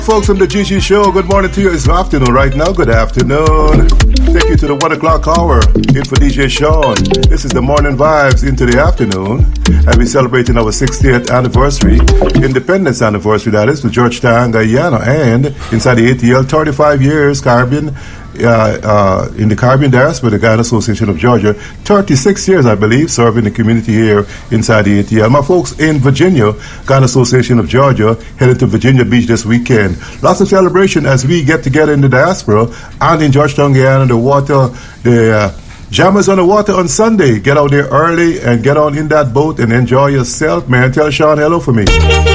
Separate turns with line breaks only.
Folks from the GG Show, good morning to you. It's afternoon right now. Good afternoon. Take you to the 1 o'clock hour. In for DJ Sean. This is the morning vibes into the afternoon. And we're celebrating our 60th anniversary, independence anniversary, that is, with Georgetown, Guyana. And inside the ATL, 35 years, Caribbean. In the Caribbean diaspora, the Guyana Association of Georgia, 36 years, I believe, serving the community here inside the ATL. My folks in Virginia, Guyana Association of Georgia, headed to Virginia Beach this weekend. Lots of celebration as we get together in the diaspora and in Georgetown, Guyana, the jammers on the water on Sunday. Get out there early and get on in that boat and enjoy yourself, man. Tell Sean hello for me.